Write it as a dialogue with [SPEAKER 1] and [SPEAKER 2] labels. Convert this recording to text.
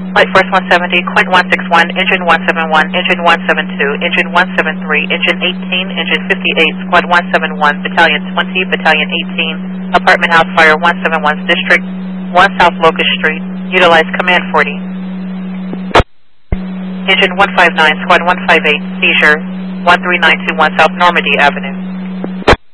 [SPEAKER 1] Flight Force 170, Quint 161, Engine 171, Engine 172, Engine 173, Engine 18, Engine 58, Squad 171, Battalion 20, Battalion 18, Apartment House Fire 171, District 1 South Locust Street. Utilize Command 40. Engine 159, Squad 158, Seizure 13921 South Normandy Avenue.